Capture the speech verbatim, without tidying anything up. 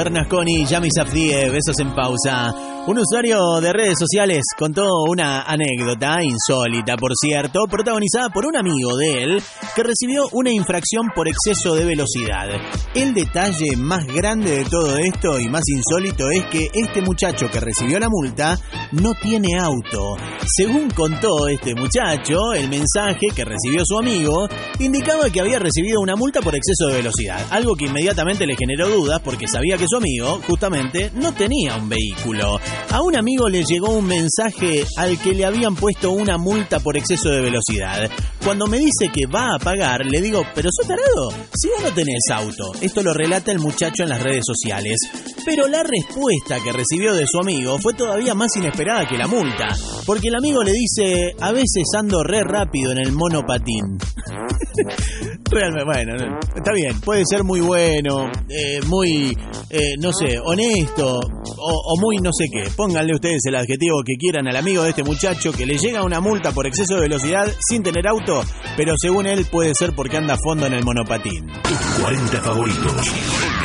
Bernasconi, Yami Safdie, besos en pausa. Un usuario de redes sociales contó una anécdota insólita, por cierto, protagonizada por un amigo de él que recibió una infracción por exceso de velocidad. El detalle más grande de todo esto y más insólito es que este muchacho que recibió la multa no tiene auto. Según contó este muchacho, el mensaje que recibió su amigo indicaba que había recibido una multa por exceso de velocidad, algo que inmediatamente le generó dudas porque sabía que su amigo, justamente, no tenía un vehículo. A un amigo le llegó un mensaje al que le habían puesto una multa por exceso de velocidad. Cuando me dice que va a pagar, le digo, ¿pero sos tarado? Si vos no tenés auto. Esto lo relata el muchacho en las redes sociales. Pero la respuesta que recibió de su amigo fue todavía más inesperada que la multa. Porque el amigo le dice, a veces ando re rápido en el monopatín. Realmente, bueno, está bien, puede ser muy bueno, eh, muy, eh, no sé, honesto o, o muy no sé qué. Pónganle ustedes el adjetivo que quieran al amigo de este muchacho que le llega una multa por exceso de velocidad sin tener auto, pero según él puede ser porque anda a fondo en el monopatín. Tus cuarenta favoritos.